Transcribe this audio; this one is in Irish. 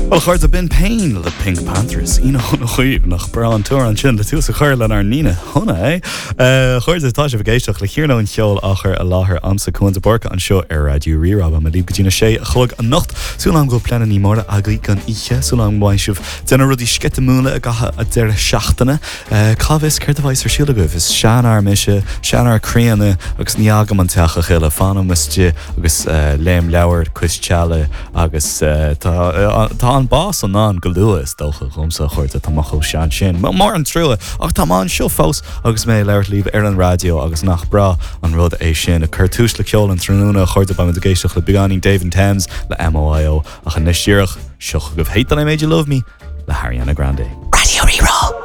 Well, chuir a bin pain le Pink Panthers. Íon na chuomh nach bra an túr an sin le tús a chuir le ar nína. Honna, chuir atá sé bhgéisteach le chiarna an cheol achar a láthair amsa chuanta borca an seo ar Radio Rirab a líb gotína sé a chlog an nacht. Súlam go plean ní móra agaí gan ihe, súlam bhaisih denna rudí scete múla a gatha a deir seachtainna. Cábhis ceirt a bhais ar siúla goibh is seanar mise, seanar críanna agus níagam an teacha chéile fánam muiste agus léim leabhar cuis teala agus tá an bás an ná go luas dócha chumsa chuirta tamachó sean sin. Mar an trúla ach tá an seo fós agus mé leir líomh ar an radio agus nach bra an rud é sin a chuirtús le ceol an trúna chuirta ba me géisteach le beganí David Thames le MOIO ach an nisíireach seocha go bh héit an I Made You Love Me le Ariana Grande. Radio Rerá.